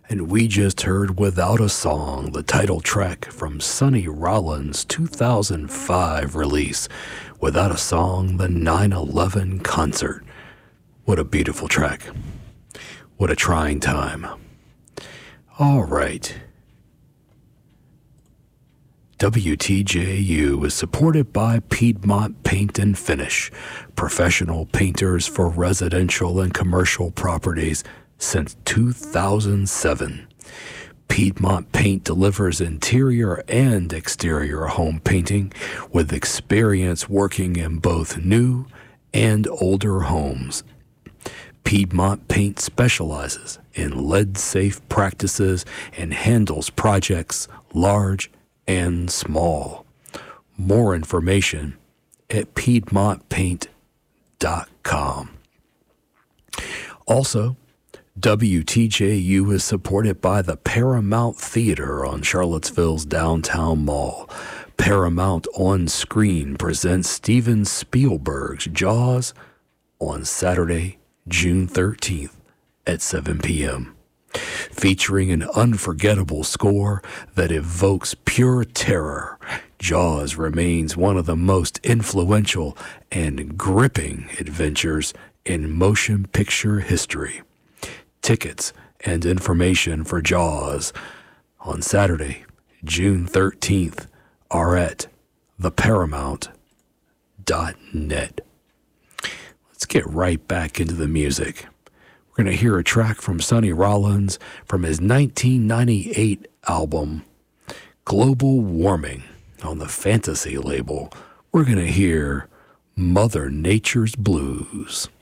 And we just heard Without a Song, the title track from Sonny Rollins' 2005 release, Without a Song, the 9/11 concert. What a beautiful track. What a trying time. All right. WTJU is supported by Piedmont Paint and Finish, professional painters for residential and commercial properties since 2007. Piedmont Paint delivers interior and exterior home painting with experience working in both new and older homes. Piedmont Paint specializes in lead-safe practices and handles projects large and small. More information at piedmontpaint.com. Also, WTJU is supported by the Paramount Theater on Charlottesville's downtown mall. Paramount On Screen presents Steven Spielberg's Jaws on Saturday, June 13th at 7 p.m. Featuring an unforgettable score that evokes pure terror, Jaws remains one of the most influential and gripping adventures in motion picture history. Tickets and information for Jaws on Saturday, June 13th are at theparamount.net. Let's get right back into the music. We're going to hear a track from Sonny Rollins from his 1998 album, Global Warming, on the Fantasy label. We're going to hear Mother Nature's Blues.